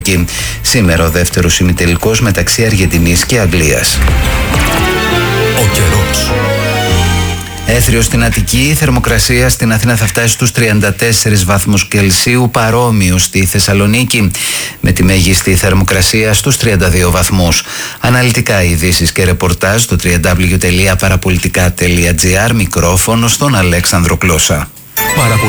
Σήμερα ο δεύτερος ημιτελικός μεταξύ Αργεντινής και Αγγλίας. Ο καιρός. Έθριο στην Αττική, η θερμοκρασία στην Αθήνα θα φτάσει στους 34 βαθμούς Κελσίου, παρόμοιο στη Θεσσαλονίκη, με τη μέγιστη θερμοκρασία στους 32 βαθμούς. Αναλυτικά ειδήσεις και ρεπορτάζ στο www.parapolitica.gr, μικρόφωνο στον Αλέξανδρο Κλώσσα.